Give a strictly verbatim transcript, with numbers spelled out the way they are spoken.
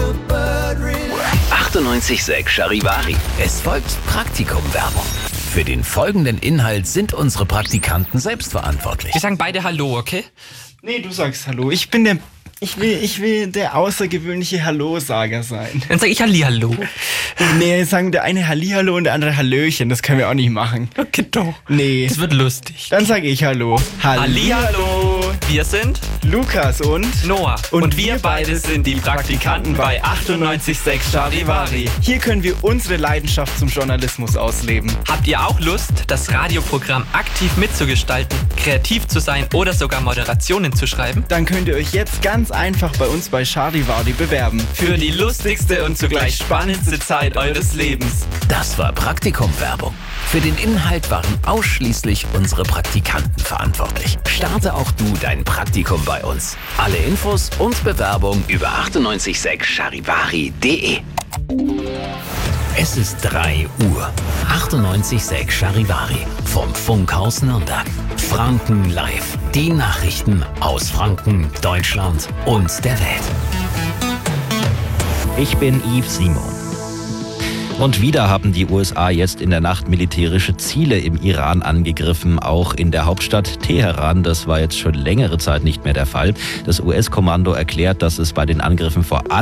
achtundneunzig Komma sechs Charivari. Es folgt Praktikum-Werbung. Für den folgenden Inhalt sind unsere Praktikanten selbst verantwortlich. Wir sagen beide Hallo, okay? Nee, du sagst Hallo. Ich bin der... Ich will, ich will der außergewöhnliche Hallo-Sager sein. Dann sag ich Hallihallo. Nee, sagen der eine Hallihallo und der andere Hallöchen. Das können wir auch nicht machen. Okay, doch. Nee. Das wird lustig. Dann sage ich Hallo. Hallihallo. Wir sind Lukas und Noah. Und Und, wir wir beide sind die Praktikanten bei achtundneunzig Komma sechs Charivari. hier können wir unsere Leidenschaft zum Journalismus ausleben. Habt ihr auch Lust, das Radioprogramm aktiv mitzugestalten, kreativ zu sein oder sogar Moderationen zu schreiben? Dann könnt ihr euch jetzt ganz einfach bei uns bei Charivari bewerben. Für die lustigste und zugleich spannendste Zeit eures Lebens. Das war Praktikum-Werbung. Für den Inhalt waren ausschließlich unsere Praktikanten verantwortlich. Starte auch du dein Praktikum bei uns. Alle Infos und Bewerbung über achtundneunzig Komma sechs charivari punkt de. Es ist drei Uhr. achtundneunzig Komma sechs Charivari vom Funkhaus Nürnberg. Franken live. Die Nachrichten aus Franken, Deutschland und der Welt. Ich bin Yves Simon. Und wieder haben die U S A jetzt in der Nacht militärische Ziele im Iran angegriffen, auch in der Hauptstadt Teheran. Das war jetzt schon längere Zeit nicht mehr der Fall. Das U S-Kommando erklärt, dass es bei den Angriffen vor allem